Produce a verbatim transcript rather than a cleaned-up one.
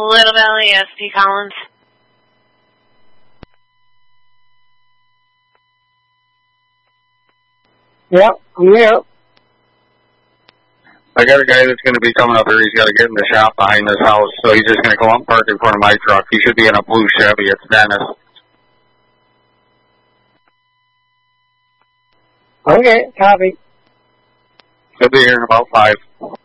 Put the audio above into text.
Little Valley, S P Collins. Yep, I'm here. I got a guy that's going to be coming up here. He's got to get in the shop behind this house, so he's just going to come up and park in front of my truck. He should be in a blue Chevy. It's Dennis. Okay, copy. He'll be here in about five.